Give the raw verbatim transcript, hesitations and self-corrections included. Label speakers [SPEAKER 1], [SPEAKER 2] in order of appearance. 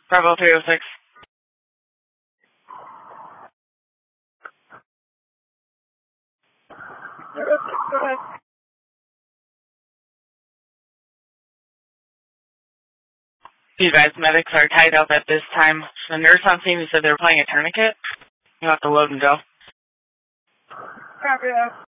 [SPEAKER 1] Bravo three oh six. Go ahead. You guys, medics are tied up at this time. The nurse on scene said they were playing a tourniquet. You'll have to load and go. Copy that.